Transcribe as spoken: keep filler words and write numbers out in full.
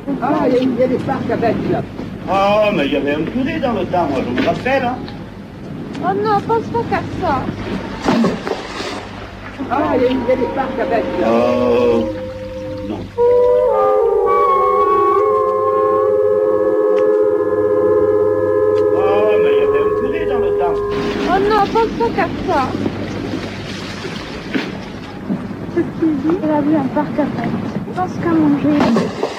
Ah, il y, a- il y a des parcs à bêtes là. Oh, mais il y avait un curé dans le temps, moi, je me rappelle. Hein. Oh non, pense pas faire ça. Ah, il y, a- il y a des parcs à bêtes là. Oh, non. Oh, mais il y avait un curé dans le temps. Oh non, pense pas faire ça. C'est ce qu'il dit. Il a vu un parc à bêtes. Je pense qu'à manger.